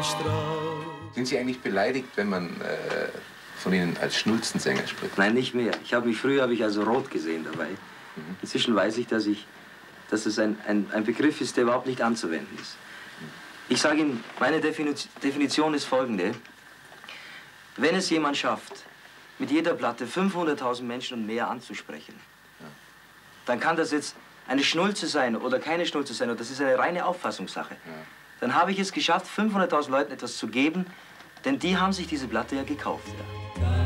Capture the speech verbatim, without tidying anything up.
Strahl. Sind Sie eigentlich beleidigt, wenn man äh, von Ihnen als Schnulzensänger spricht? Nein, nicht mehr. Ich habe mich früher habe ich also rot gesehen dabei. Mhm. Inzwischen weiß ich, dass ich, dass es ein, ein, ein Begriff ist, der überhaupt nicht anzuwenden ist. Ich sage Ihnen, meine Definition ist folgende: Wenn es jemand schafft, mit jeder Platte fünfhunderttausend Menschen und mehr anzusprechen, ja, dann kann das jetzt eine Schnulze sein oder keine Schnulze sein, oder das ist eine reine Auffassungssache. Ja. Dann habe ich es geschafft, fünfhunderttausend Leuten etwas zu geben, denn die haben sich diese Platte ja gekauft. Ja.